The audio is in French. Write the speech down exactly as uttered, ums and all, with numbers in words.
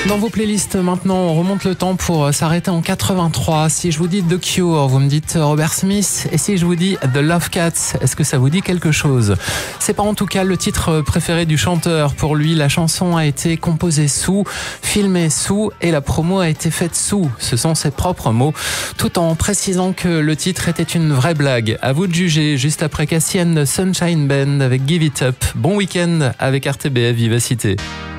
Dans vos playlists maintenant, on remonte le temps pour s'arrêter en quatre-vingt-trois. Si je vous dis The Cure, vous me dites Robert Smith. Et si je vous dis The Love Cats, est-ce que ça vous dit quelque chose? C'est pas en tout cas le titre préféré du chanteur. Pour lui, la chanson a été composée sous, filmée sous et la promo a été faite sous. Ce sont ses propres mots, tout en précisant que le titre était une vraie blague. À vous de juger, juste après Cassian Sunshine Band avec Give It Up. Bon week-end avec R T B F Vivacité.